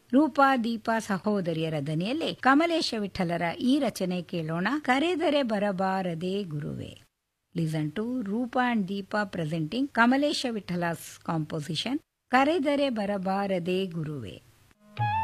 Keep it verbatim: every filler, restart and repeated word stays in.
ರೂಪಾ ದೀಪಾ ಸಹೋದರಿಯರ ದನಿಯಲ್ಲಿ ಕಮಲೇಶ ವಿಠಲರ ಈ ರಚನೆ ಕೇಳೋಣ. ಕರೆದರೆ ಬರಬಾರದೆ ಗುರುವೆ. Listen to Roopa and Deepa presenting Kamalesh ವಿಠಲಸ್ composition ಕರೆದರೆ ಬರಬಾರದೆ ಗುರುವೆ.